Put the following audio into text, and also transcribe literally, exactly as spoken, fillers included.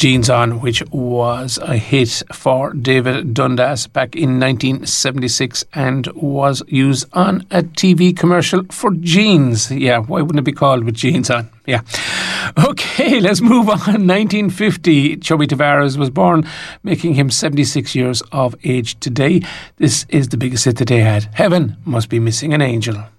Jeans On, which was a hit for David Dundas back in nineteen seventy-six and was used on a T V commercial for jeans. Yeah, why wouldn't it be called With Jeans On? Yeah. Okay, let's move on. nineteen fifty, Chubby Tavares was born, making him seventy-six years of age today. This is the biggest hit that they had. Heaven Must Be Missing an Angel.